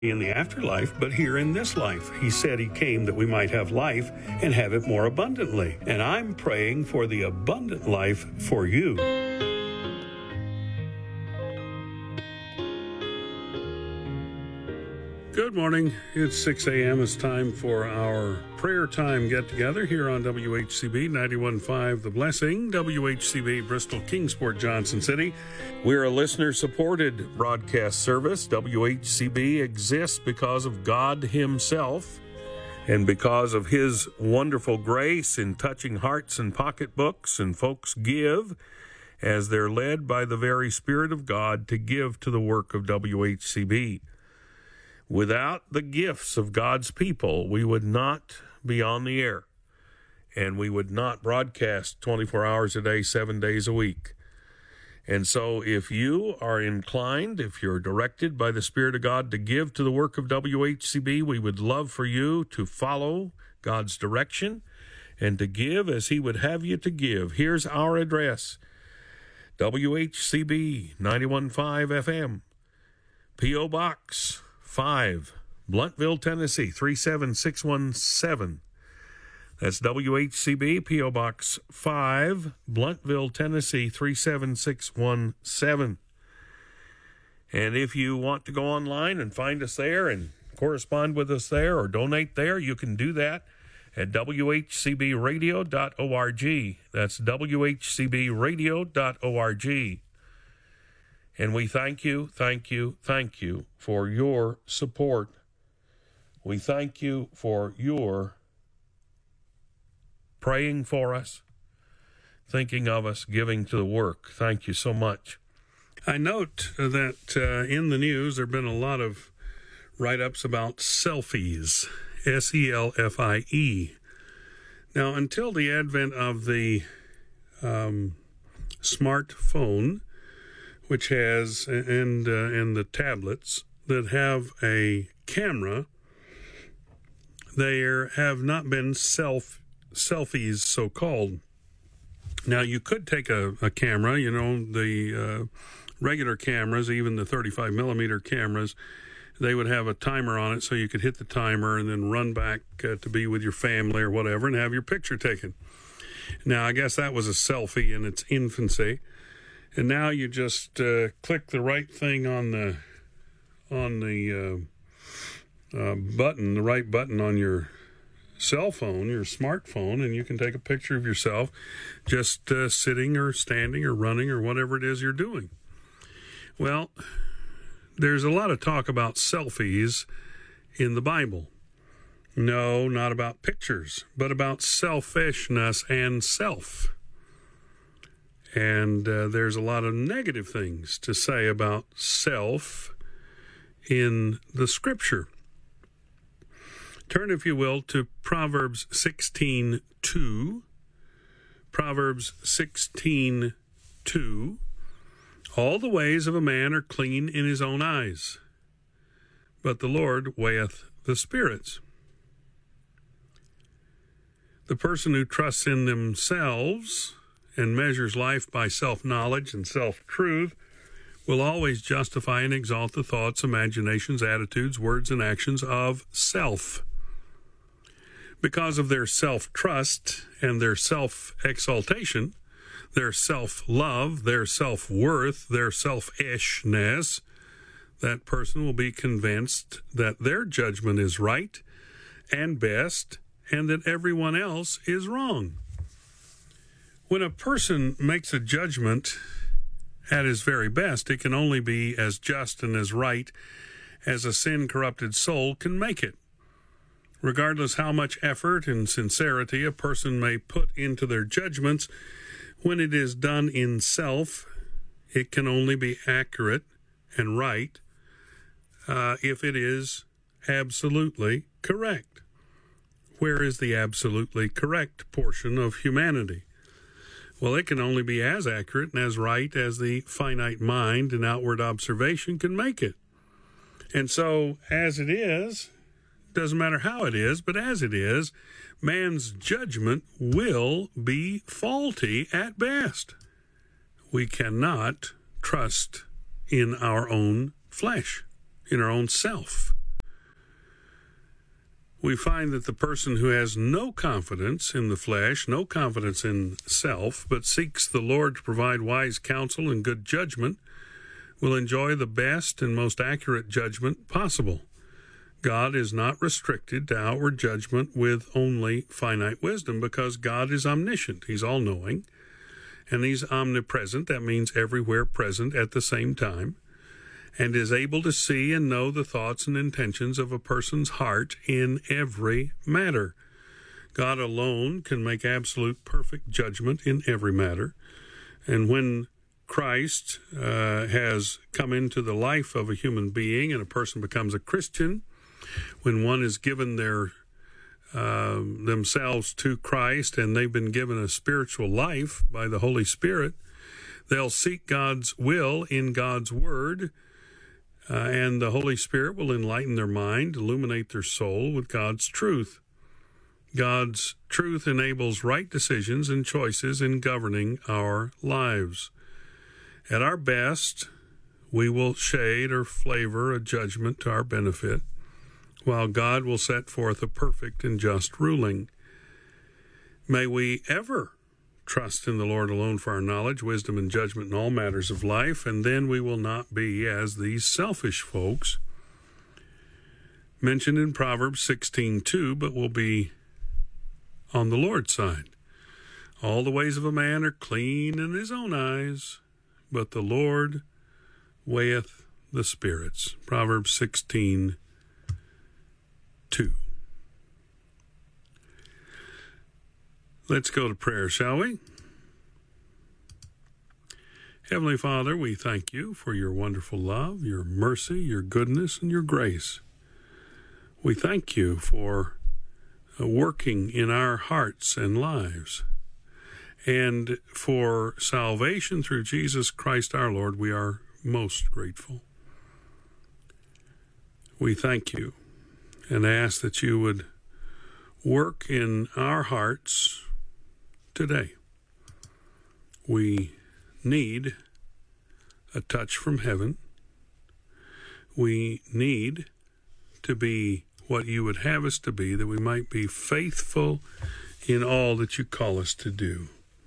in the afterlife, but here in this life. He said he came that we might have life and have it more abundantly. And I'm praying for the abundant life for you. Good morning. It's 6 a.m. It's time for our prayer time get-together here on WHCB 91.5 The Blessing, WHCB Bristol, Kingsport, Johnson City. We're a listener-supported broadcast service. WHCB exists because of God Himself and because of His wonderful grace in touching hearts and pocketbooks, and folks give as they're led by the very Spirit of God to give to the work of WHCB. Without the gifts of God's people, we would not be on the air, and we would not broadcast 24 hours a day, 7 days a week. And so if you are inclined, if you're directed by the Spirit of God to give to the work of WHCB, we would love for you to follow God's direction and to give as He would have you to give. Here's our address: WHCB 91.5 FM, P.O. Box 5, Blunteville, Tennessee, 37617. That's WHCB, P.O. Box 5, Blunteville, Tennessee, 37617. And if you want to go online and find us there and correspond with us there or donate there, you can do that at WHCBradio.org. That's WHCBradio.org. And we thank you for your support. We thank you for your praying for us, thinking of us, giving to the work. Thank you so much. I note that in the news there have been a lot of write-ups about selfies, SELFIE. Now, until the advent of the smartphone, which has, and the tablets that have a camera, there have not been selfies, so-called. Now, you could take a camera, the regular cameras, even the 35 millimeter cameras, they would have a timer on it so you could hit the timer and then run back to be with your family or whatever and have your picture taken. Now, I guess that was a selfie in its infancy. And now you just click the right thing on the button, the right button on your cell phone, your smartphone, and you can take a picture of yourself just sitting or standing or running or whatever it is you're doing. Well, there's a lot of talk about selfies in the Bible. No, not about pictures, but about selfishness and self. And there's a lot of negative things to say about self in the Scripture. Turn, if you will, to Proverbs 16:2. Proverbs 16:2. All the ways of a man are clean in his own eyes, but the Lord weigheth the spirits. The person who trusts in themselves and measures life by self-knowledge and self-truth will always justify and exalt the thoughts, imaginations, attitudes, words, and actions of self. Because of their self-trust and their self-exaltation, their self-love, their self-worth, their selfishness, that person will be convinced that their judgment is right and best and that everyone else is wrong. When a person makes a judgment at his very best, it can only be as just and as right as a sin-corrupted soul can make it. Regardless how much effort and sincerity a person may put into their judgments, when it is done in self, it can only be accurate and right if it is absolutely correct. Where is the absolutely correct portion of humanity? Well, it can only be as accurate and as right as the finite mind and outward observation can make it. And so, as it is, doesn't matter how it is, but as it is, man's judgment will be faulty at best. We cannot trust in our own flesh, in our own self. we find that the person who has no confidence in the flesh, no confidence in self, but seeks the Lord to provide wise counsel and good judgment, will enjoy the best and most accurate judgment possible. God is not restricted to outward judgment with only finite wisdom, because God is omniscient. He's all-knowing, and he's omnipresent. That means everywhere present at the same time, and is able to see and know the thoughts and intentions of a person's heart in every matter. God alone can make absolute perfect judgment in every matter. And when Christ has come into the life of a human being and a person becomes a Christian, when one is given their themselves to Christ and they've been given a spiritual life by the Holy Spirit, they'll seek God's will in God's Word, and the Holy Spirit will enlighten their mind, illuminate their soul with God's truth. God's truth enables right decisions and choices in governing our lives. At our best, we will shade or flavor a judgment to our benefit, while God will set forth a perfect and just ruling. May we ever trust in the Lord alone for our knowledge, wisdom, and judgment in all matters of life, and then we will not be as these selfish folks mentioned in Proverbs 16:2, but will be on the Lord's side. All the ways of a man are clean in his own eyes, but the Lord weigheth the spirits. Proverbs 16:2. Let's go to prayer, shall we? Heavenly Father, we thank you for your wonderful love, your mercy, your goodness, and your grace. We thank you for working in our hearts and lives. And for salvation through Jesus Christ our Lord, we are most grateful. We thank you and ask that you would work in our hearts today. We need a touch from heaven. We need to be what you would have us to be, that we might be faithful in all that you call us to do.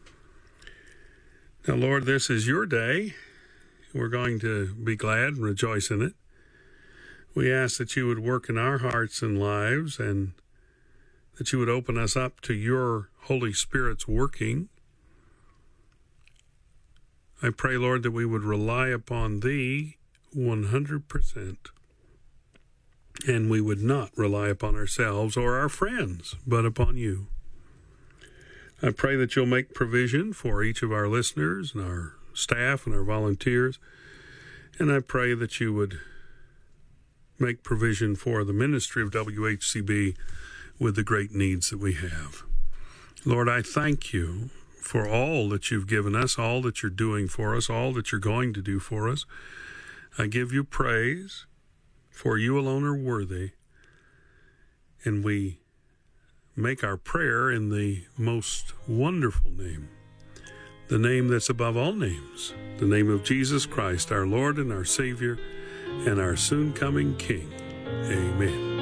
Now, Lord, this is your day. We're going to be glad and rejoice in it. We ask that you would work in our hearts and lives, and that you would open us up to your Holy Spirit's working. I pray, Lord, that we would rely upon thee 100%, and we would not rely upon ourselves or our friends, but upon you. I pray that you'll make provision for each of our listeners and our staff and our volunteers, and I pray that you would make provision for the ministry of WHCB with the great needs that we have. Lord, I thank you for all that you've given us, all that you're doing for us, all that you're going to do for us. I give you praise, for you alone are worthy, and we make our prayer in the most wonderful name, the name that's above all names, the name of Jesus Christ, our Lord and our Savior, and our soon-coming King. Amen.